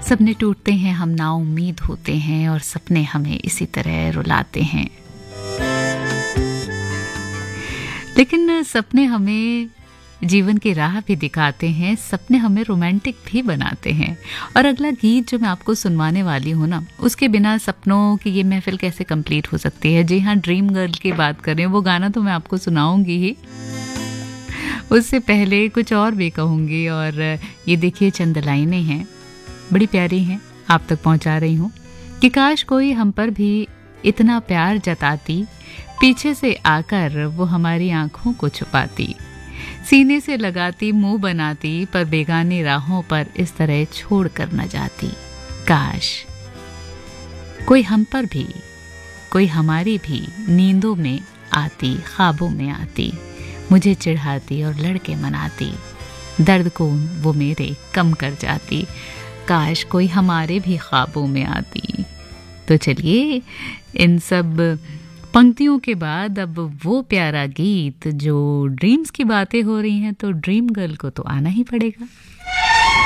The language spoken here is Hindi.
सपने टूटते हैं, हम नाउम्मीद होते हैं और सपने हमें इसी तरह रुलाते हैं। लेकिन सपने हमें जीवन की राह भी दिखाते हैं, सपने हमें रोमांटिक भी बनाते हैं। और अगला गीत जो मैं आपको सुनवाने वाली हूँ ना, उसके बिना सपनों की ये महफिल कैसे कंप्लीट हो सकती है। जी हाँ, ड्रीम गर्ल की बात करें, वो गाना तो मैं आपको सुनाऊंगी ही, उससे पहले कुछ और भी कहूँगी। और ये देखिए चंद लाइनें हैं, बड़ी प्यारी हैं, आप तक पहुँचा रही हूँ कि काश कोई हम पर भी इतना प्यार जताती, पीछे से आकर वो हमारी आंखों को छुपाती, सीने से लगाती, मुंह बनाती, पर बेगानी राहों पर इस तरह छोड़ कर न जाती। काश कोई हम पर भी, कोई हमारी भी नींदों में आती, ख्वाबों में आती, मुझे चिढ़ाती और लड़के मनाती, दर्द को वो मेरे कम कर जाती। काश कोई हमारे भी ख्वाबों में आती। तो चलिए, इन सब पंक्तियों के बाद अब वो प्यारा गीत, जो ड्रीम्स की बातें हो रही हैं तो ड्रीम गर्ल को तो आना ही पड़ेगा।